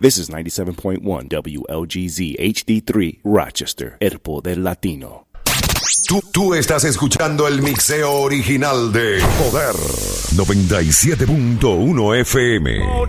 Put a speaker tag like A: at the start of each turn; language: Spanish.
A: This is 97.1 WLGZ HD3 Rochester, El Poder Latino.
B: Tú estás escuchando el mixeo original de Poder 97.1 FM.